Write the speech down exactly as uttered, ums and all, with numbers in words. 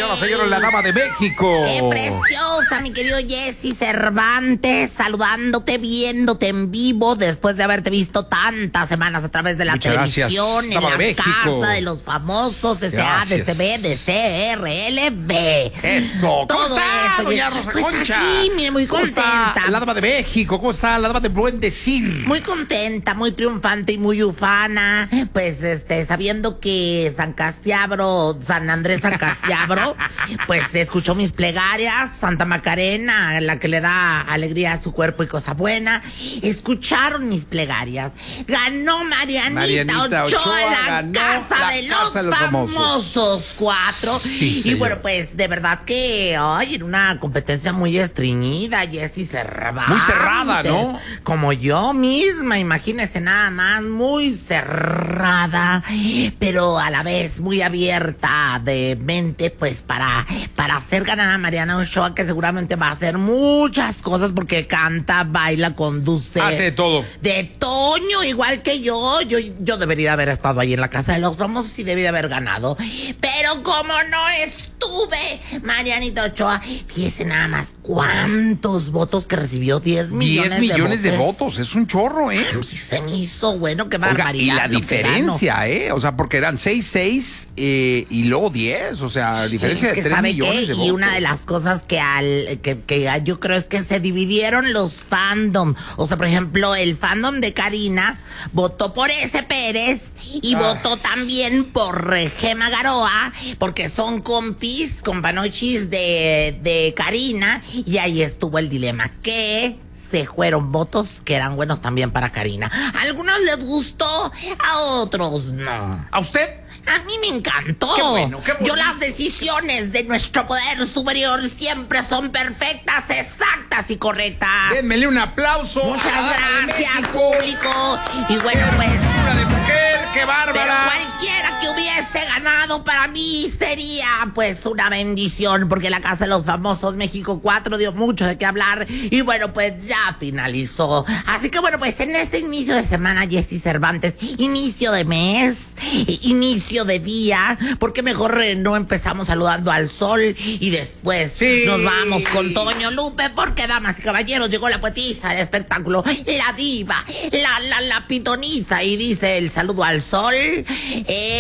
Señoras, señores, la dama de México. ¡Qué preciosa, mi querido Jesse Cervantes! Saludándote, viéndote en vivo después de haberte visto tantas semanas a través de la Muchas televisión, gracias, en dama la de México. casa de los famosos S A, D C B, D C R L B. Eso. ¿Cómo Todo está, eso, doña Jessy? Rosa Pues Concha? aquí, mire, muy ¿Cómo contenta. está la dama de México? ¿Cómo está la dama de buen decir? Muy contenta, muy triunfante y muy ufana, pues este, sabiendo que San Castiabro, San Andrés San Castiabro, pues escuchó mis plegarias, Santa Macarena, la que le da alegría a su cuerpo y cosa buena, escucharon mis plegarias. Ganó Marianita, Marianita Ochoa, Ochoa la ganó casa la de los, casa de los famosos, famosos. cuatro. Sí, y señor. bueno, pues de verdad que, ay, era una competencia muy estreñida, Jessy Cervantes. Muy cerrada, ¿no? Como yo misma, imagínese nada más, muy cerrada, pero a la vez muy abierta de mente, pues para, para hacer ganar a Mariana Ochoa, que seguramente va a hacer muchas cosas porque canta, baila, conduce. Hace de todo. De Toño, igual que yo. Yo, yo debería haber estado ahí en la casa de los famosos y debí haber ganado. Pero como no estuve, Marianita Ochoa, fíjese nada más cuántos votos que recibió, diez millones, diez millones de de votos. votos. Es un chorro, ¿eh? Ay, se me hizo bueno, qué Oiga, barbaridad. y la lo que diferencia, ¿eh? O sea, porque eran seis, seis eh, y luego diez. O sea, diferencia Es que de tres ¿sabe millones qué? de Y votos. una de las cosas que al que, que yo creo es que se dividieron los fandom. O sea, por ejemplo, el fandom de Karina votó por ese Pérez y Ay. votó también por eh, Gema Garoa, porque son compis, companochis de, de Karina, y ahí estuvo el dilema. ¿Qué? Se fueron votos que eran buenos también para Karina. A algunos les gustó, a otros no. ¿A usted? A mí me encantó. Qué bueno, qué bonito. Yo las decisiones de nuestro poder superior siempre son perfectas, exactas y correctas. Démele un aplauso. Muchas a la dama de gracias, México. público. Y bueno, pues... Una de mujer, qué Pero bárbara. cualquiera que hubiese ganado para mí sería pues una bendición, porque la Casa de los Famosos México cuatro dio mucho de qué hablar y bueno, pues ya finalizó. Así que bueno, pues en este inicio de semana, Jessy Cervantes, inicio de mes, inicio de día, porque mejor eh, no empezamos saludando al sol y después Sí. nos vamos con Toño Lupe, porque damas y caballeros, llegó la poetisa del espectáculo, la diva, la, la, la pitoniza, y dice el saludo al sol. Eh,